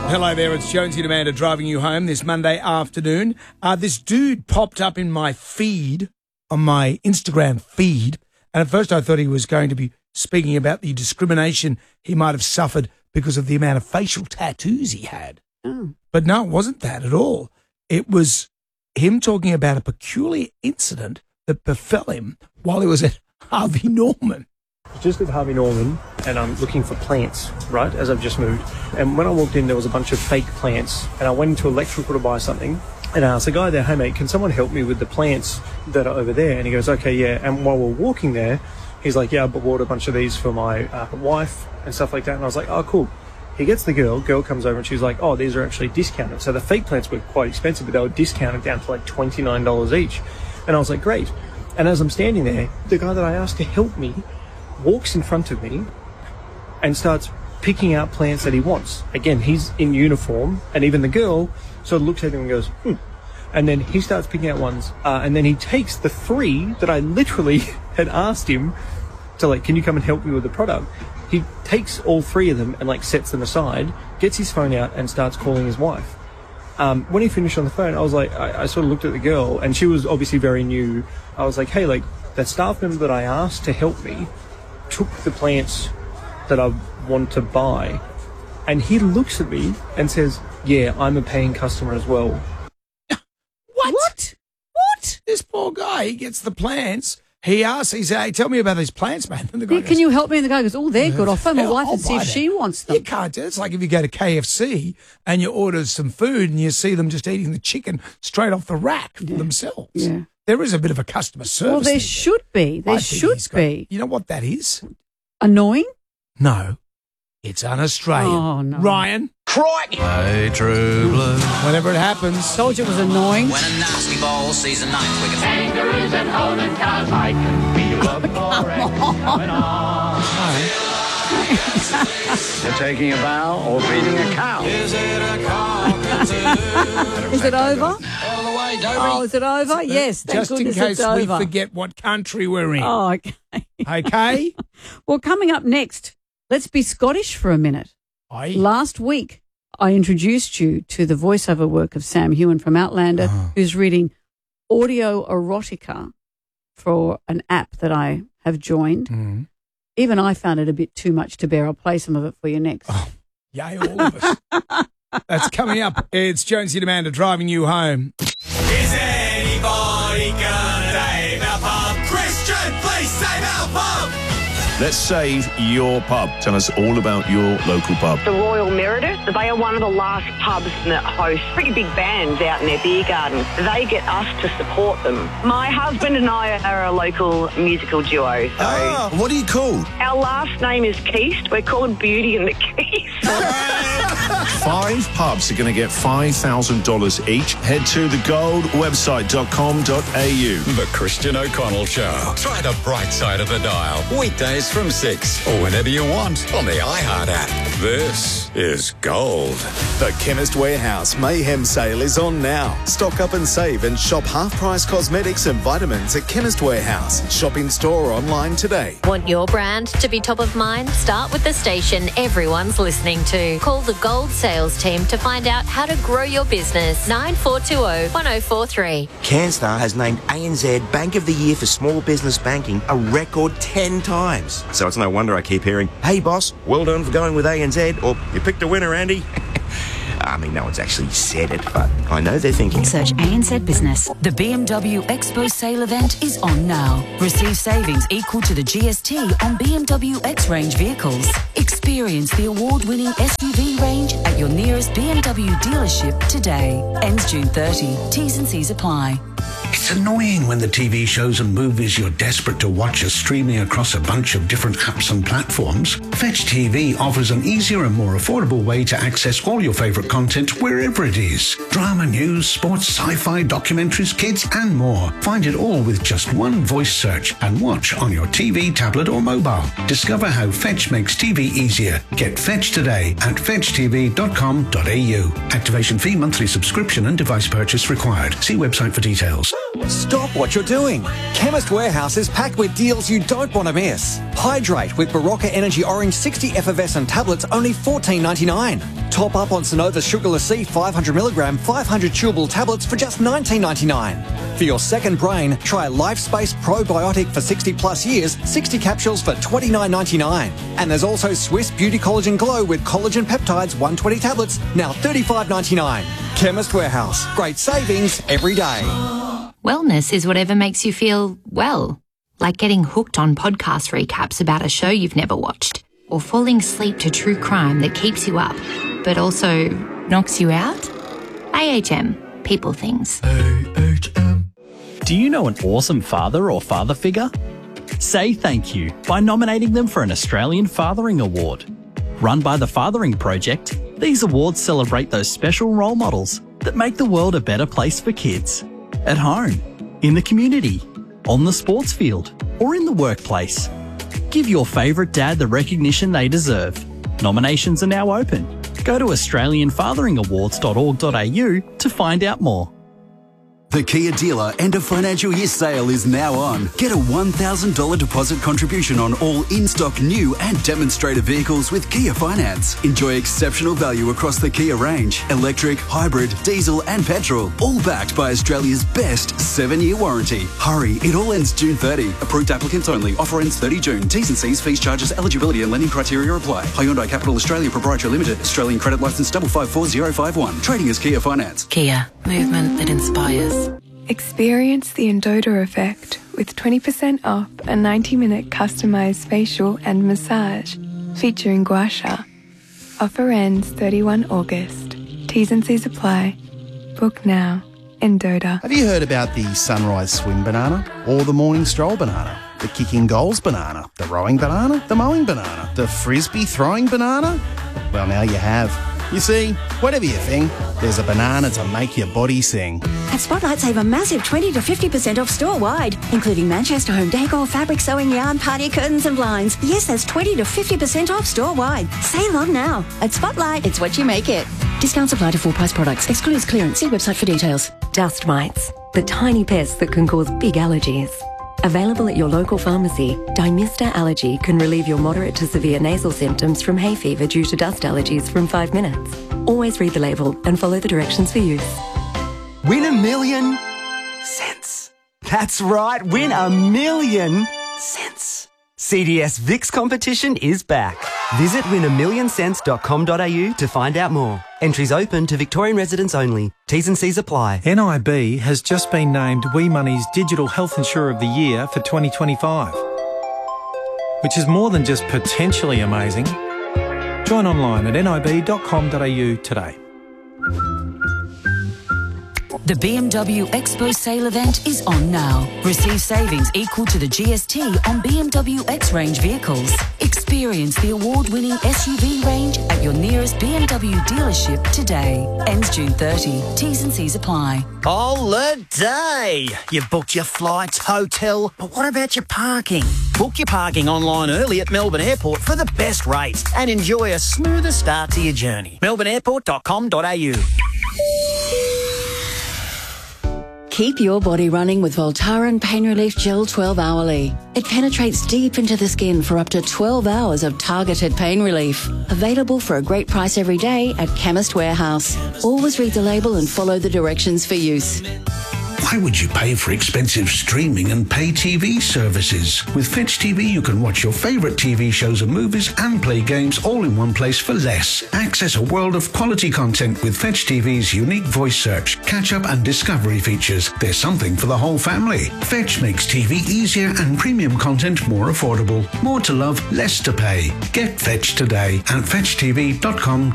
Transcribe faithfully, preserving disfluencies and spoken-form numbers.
Hello there, it's Jonesy and Amanda driving you home this Monday afternoon. Uh, this dude popped up in my feed, on my Instagram feed, and at first I thought he was going to be speaking about the discrimination he might have suffered because of the amount of facial tattoos he had. Oh. But no, it wasn't that at all. It was him talking about a peculiar incident that befell him while he was at Harvey Norman. Just at Harvey Norman, and I'm looking for plants, right, as I've just moved. And when I walked in, there was a bunch of fake plants, and I went into electrical to buy something, and I asked the guy there, hey mate, can someone help me with the plants that are over there? And he goes, okay, yeah. And while we're walking there, he's like, yeah, I bought a bunch of these for my uh, wife and stuff like that. And I was like, oh, cool. He gets the girl, girl comes over and she's like, oh, these are actually discounted. So the fake plants were quite expensive, but they were discounted down to like twenty-nine dollars each. And I was like, great. And as I'm standing there, the guy that I asked to help me walks in front of me and starts picking out plants that he wants. Again, he's in uniform, and even the girl sort of looks at him and goes, hmm. And then he starts picking out ones, uh, and then he takes the three that I literally had asked him to, like, can you come and help me with the product? He takes all three of them and, like, sets them aside, gets his phone out and starts calling his wife. Um, when he finished on the phone, I was like, I, I sort of looked at the girl, and she was obviously very new. I was like, hey, like, that staff member that I asked to help me took the plants that I want to buy, and he looks at me and says, yeah, I'm a paying customer as well. What? What? What? This poor guy, he gets the plants. He asks, he says, hey, tell me about these plants, man. And the guy Yeah, goes, can you help me? And the guy goes, oh, they're good. I'll phone my "Hell, wife I'll and see buy if them." she wants them. You can't do it. It's like if you go to K F C and you order some food and you see them just eating the chicken straight off the rack for themselves. Yeah. There is a bit of a customer service. Well, there there. should be. There I think should he's got- be. You know what that is? Annoying? No. It's un-Australian. Oh, no. Ryan, Crikey! Hey, true blue. whenever it happens. Told you it was annoying. When a nasty ball sees a ninth wicket. Kangaroos and Holland cars, I can feel the chorus coming on. You're taking a bow or feeding a cow. Is it a cockatoo? Is it over? All the way, Dobie. Oh, is it over? Yes, thank Just in goodness case it's we over. forget what country we're in. Oh, okay. Okay? Well, coming up next, let's be Scottish for a minute. Aye. Last week, I introduced you to the voiceover work of Sam Hewen from Outlander, Oh. who's reading audio erotica for an app that I have joined. Mm. Even I found it a bit too much to bear. I'll play some of it for you next. Oh, yay, all of us. That's coming up. It's Jonesy and Amanda driving you home. Is anybody gonna save our pub? Christian, please save our pub! Let's save your pub. Tell us all about your local pub. The Royal Meredith, they are one of the last pubs that host pretty big bands out in their beer garden. They get us to support them. My husband and I are a local musical duo. So Ah, what are you called? our last name is Keast. We're called Beauty and the Keast. Five pubs are going to get five thousand dollars each. Head to the gold website dot com dot a u. The Christian O'Connell Show. Try the bright side of the dial. Weekdays from six or whenever you want on the iHeart app. This is gold. The Chemist Warehouse Mayhem Sale is on now. Stock up and save and shop half-price cosmetics and vitamins at Chemist Warehouse. Shop in store or online today. Want your brand to be top of mind? Start with the station everyone's listening to. Call the Gold Sales Team to find out how to grow your business. nine four two zero, one zero four three. CanStar has named A N Z Bank of the Year for Small Business Banking a record ten times. So it's no wonder I keep hearing, hey boss, well done for going with A N Z, or you picked a winner, Andy. I mean, no one's actually said it, but I know they're thinking. Search A N Z Business. The B M W Expo sale event is on now. Receive savings equal to the G S T on B M W X-Range vehicles. Experience the award-winning S U V range at your nearest B M W dealership today. Ends June thirtieth. T's and C's apply. It's annoying when the T V shows and movies you're desperate to watch are streaming across a bunch of different apps and platforms. Fetch T V offers an easier and more affordable way to access all your favourite content wherever it is. Drama, news, sports, sci-fi, documentaries, kids and more. Find it all with just one voice search and watch on your T V, tablet or mobile. Discover how Fetch makes T V easier. Get Fetch today at fetch t v dot com dot a u. Activation fee, monthly subscription and device purchase required. See website for details. Stop what you're doing. Chemist Warehouse is packed with deals you don't want to miss. Hydrate with Barocca Energy Orange sixty effervescent tablets, only fourteen ninety-nine. Top up on Sonova Sugarless C five hundred milligram, five hundred chewable tablets for just nineteen ninety-nine. For your second brain, try LifeSpace Probiotic for sixty plus years, sixty capsules for twenty-nine ninety-nine. And there's also Swiss Beauty Collagen Glow with collagen peptides, one hundred twenty tablets, now thirty-five ninety-nine. Chemist Warehouse. Great savings every day. Wellness is whatever makes you feel well, like getting hooked on podcast recaps about a show you've never watched, or falling asleep to true crime that keeps you up, but also knocks you out. A H M. People things. Do you know an awesome father or father figure? Say thank you by nominating them for an Australian Fathering Award. Run by the Fathering Project, these awards celebrate those special role models that make the world a better place for kids. At home, in the community, on the sports field, or in the workplace. Give your favourite dad the recognition they deserve. Nominations are now open. Go to australian fathering awards dot org dot a u to find out more. The Kia dealer end of financial year sale is now on. Get a one thousand dollars deposit contribution on all in-stock new and demonstrator vehicles with Kia Finance. Enjoy exceptional value across the Kia range. Electric, hybrid, diesel and petrol. All backed by Australia's best seven-year warranty. Hurry, it all ends June thirtieth. Approved applicants only. Offer ends thirtieth June. T's and C's, fees, charges, eligibility and lending criteria apply. Hyundai Capital Australia Proprietary Limited. Australian credit licence double five four zero five one. Trading as Kia Finance. Kia. Movement that inspires. Experience the Endota effect with twenty percent off a ninety minute customised facial and massage featuring gua sha. Offer ends thirty-first August. T's and C's apply. Book now. Endota. Have you heard about the sunrise swim banana or the morning stroll banana? The kicking goals banana, the rowing banana, the mowing banana, the frisbee throwing banana? Well, now you have. You see, whatever you think, there's a banana to make your body sing. At Spotlight, save a massive twenty to fifty percent off store-wide, including Manchester home decor, fabric sewing, yarn, party curtains and blinds. Yes, that's twenty to fifty percent off store-wide. Save on now. At Spotlight, it's what you make it. Discounts apply to full-price products. Excludes clearance. See website for details. Dust mites, the tiny pests that can cause big allergies. Available at your local pharmacy, Dymista Allergy can relieve your moderate to severe nasal symptoms from hay fever due to dust allergies from five minutes. Always read the label and follow the directions for use. Win a million cents. That's right, win a million cents. C D S Vix competition is back. Visit win a million cents dot com dot a u to find out more. Entries open to Victorian residents only. T's and C's apply. N I B has just been named Wee Money's Digital Health Insurer of the Year for twenty twenty-five, which is more than just potentially amazing. Join online at n i b dot com dot a u today. The B M W Expo sale event is on now. Receive savings equal to the G S T on B M W X-Range vehicles. Experience the award-winning S U V range at your nearest B M W dealership today. Ends June thirtieth. T's and C's apply. Holiday! You've booked your flights, hotel, but what about your parking? Book your parking online early at Melbourne Airport for the best rates and enjoy a smoother start to your journey. melbourne airport dot com dot a u. Keep your body running with Voltaren Pain Relief Gel twelve hourly. It penetrates deep into the skin for up to twelve hours of targeted pain relief. Available for a great price every day at Chemist Warehouse. Always read the label and follow the directions for use. Why would you pay for expensive streaming and pay T V services? With Fetch T V, you can watch your favourite T V shows and movies and play games all in one place for less. Access a world of quality content with Fetch T V's unique voice search, catch-up and discovery features. There's something for the whole family. Fetch makes T V easier and premium content more affordable. More to love, less to pay. Get Fetch today at fetch t v dot com.